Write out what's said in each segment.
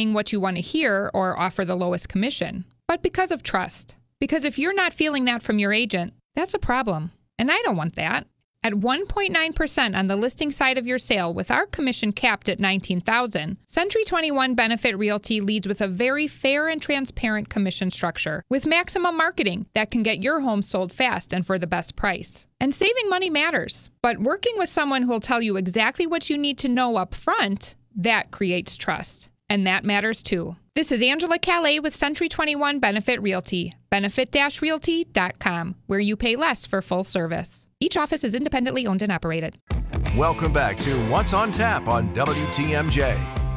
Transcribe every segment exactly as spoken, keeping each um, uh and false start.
saying what you want to hear or offer the lowest commission, but because of trust. Because if you're not feeling that from your agent, that's a problem. And I don't want that. At one point nine percent on the listing side of your sale with our commission capped at nineteen thousand dollars, Century twenty-one Benefit Realty leads with a very fair and transparent commission structure with maximum marketing that can get your home sold fast and for the best price. And saving money matters, but working with someone who'll tell you exactly what you need to know up front, that creates trust. And that matters too. This is Angela Calais with Century twenty-one Benefit Realty, benefit dash realty dot com, where you pay less for full service. Each office is independently owned and operated. Welcome back to What's on Tap on W T M J.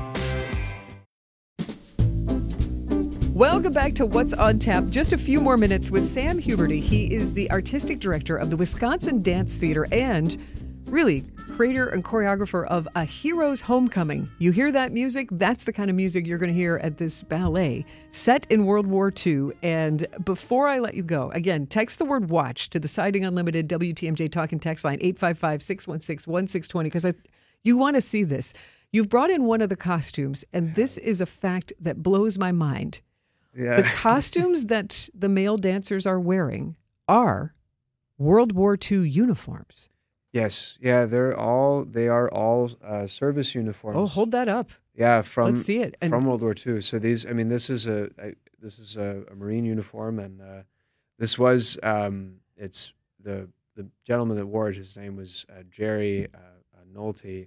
Welcome back to What's on Tap. Just a few more minutes with Sam Huberty. He is the artistic director of the Wisconsin Dance Theater and really creator and choreographer of A Hero's Homecoming. You hear that music? That's the kind of music you're going to hear at this ballet set in World War Two. And before I let you go, again, text the word watch to the Siding Unlimited W T M J Talking text line eight five five, six one six, one six two zero because I, you want to see this. You've brought in one of the costumes, and this is a fact that blows my mind. Yeah. The costumes that the male dancers are wearing are World War Two uniforms. Yes, yeah, they're all they are all uh, service uniforms. Oh, hold that up. Yeah, from Let's see it. And from World War Two. So these, I mean, this is a I, this is a, a Marine uniform, and uh, this was um, it's the the gentleman that wore it. His name was uh, Jerry uh, uh, Nolte,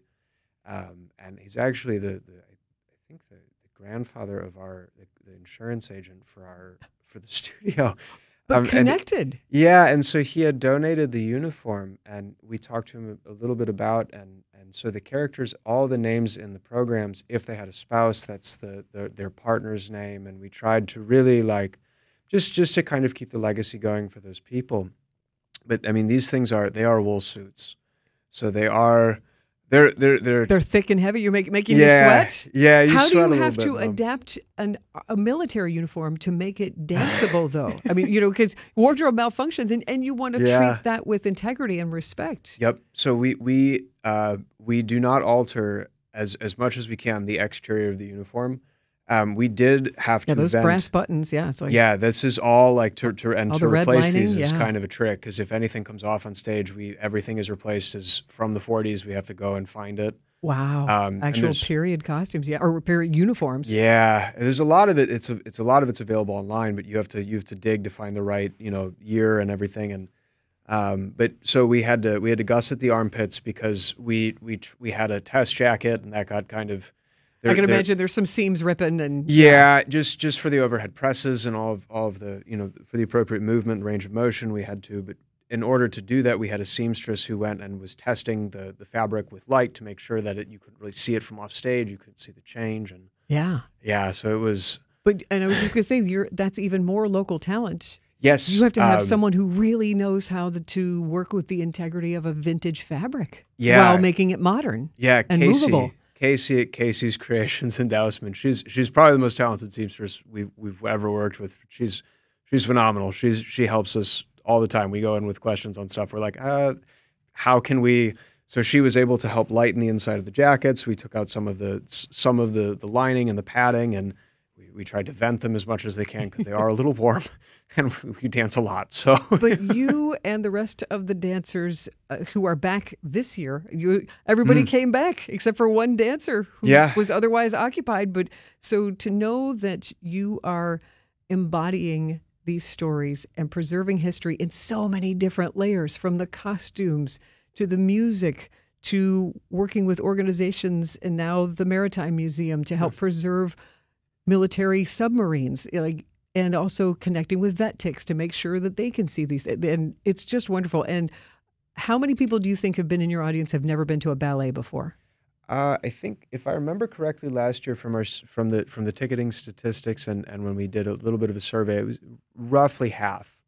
um, and he's actually the, the I think the, the grandfather of our the, the insurance agent for our for the studio. But Um, connected. And, yeah, and so he had donated the uniform, and we talked to him a, a little bit about, and and so the characters, all the names in the programs, if they had a spouse, that's the, the their partner's name, and we tried to really like, just just to kind of keep the legacy going for those people. But I mean, these things are they are wool suits, so they are. They're they're they're They're thick and heavy. You're make, making yeah, you sweat. Yeah, you How sweat do a you little have bit, to Mom. adapt an, a military uniform to make it danceable, though? I mean, you know, because wardrobe malfunctions, and, and you want to Yeah. treat that with integrity and respect. Yep. So we we uh, we do not alter as as much as we can the exterior of the uniform. Um, we did have to Yeah, those invent, brass buttons. Yeah, it's like yeah, this is all like to, to and All to the red replace lining, these is yeah. kind of a trick because if anything comes off on stage, we everything is replaced as from the forties. We have to go and find it. wow, Um, and actual there's- period costumes, yeah, or period uniforms. Yeah, there's a lot of it. It's a, it's a lot of it's available online, but you have to you have to dig to find the right you know year and everything. And um, but so we had to we had to gusset the armpits because we we tr- we had a test jacket and that got kind of. I can they're- imagine there's some seams ripping and Yeah, just just for the overhead presses and all of all of the you know for the appropriate movement and range of motion, we had to. But in order to do that, we had a seamstress who went and was testing the the fabric with light to make sure that it, you could really see it from off stage. You could see the change, and yeah. yeah, so it was But and I was just gonna say, you're that's even more local talent. yes. You have to have um, someone who really knows how the, to work with the integrity of a vintage fabric Yeah. while making it modern. Yeah, and Casey. movable. Casey at Casey's Creations in Dousman. She's she's probably the most talented seamstress we've we've ever worked with. She's she's phenomenal. She's she helps us all the time. We go in with questions on stuff. We're like, uh, how can we? So she was able to help lighten the inside of the jackets. We took out some of the some of the the lining and the padding, and we, we tried to vent them as much as they can because they are a little warm, and we dance a lot. So, But you and the rest of the dancers uh, who are back this year, you everybody came back except for one dancer who Yeah. was otherwise occupied. But so to know that you are embodying these stories and preserving history in so many different layers, from the costumes to the music to working with organizations and now the Maritime Museum to help preserve military submarines, like, and also connecting with vet ticks to make sure that they can see these. And it's just wonderful. And how many people do you think have been in your audience have never been to a ballet before? Uh, I think, if I remember correctly, last year from our s- from the from the ticketing statistics and, and when we did a little bit of a survey, it was roughly half.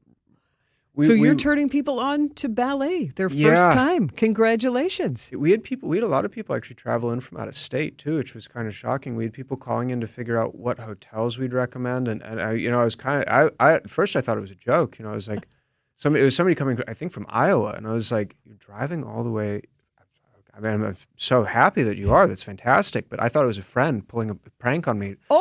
We, so you're we, turning people on to ballet, their first Yeah. time. Congratulations. we had people. We had a lot of people actually travel in from out of state too, which was kind of shocking. We had people calling in to figure out what hotels we'd recommend, and and I, you know, I was kind of I, I at first I thought it was a joke. You know, I was like, somebody it was somebody coming, I think from Iowa, and I was like, you're driving all the way. I mean, I'm so happy that you are. That's fantastic. But I thought it was a friend pulling a prank on me.